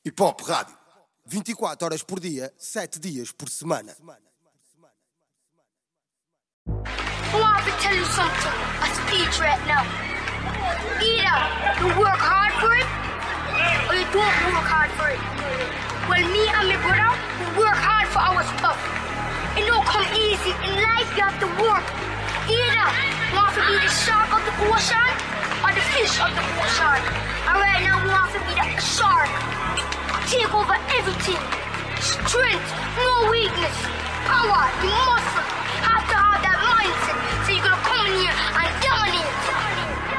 Hip Hop Rádio. 24 horas por dia, 7 dias por semana. I want to tell you something. A speech right now. Either you work hard for it, or you don't work hard for it. Well, me and my brother, we work hard for our stuff. It don't come easy. In life, you have to work. Either you want to be the shark of the ocean, or the fish of the ocean. And right now, we want to be the shark. Take over everything. Strength, no weakness. Power, the muscle. Have to have that mindset. So you're gonna come in here and